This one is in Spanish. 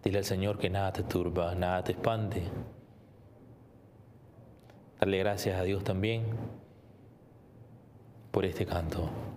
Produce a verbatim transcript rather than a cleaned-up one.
Dile al Señor que nada te turba, nada te espante. Darle gracias a Dios también por este canto.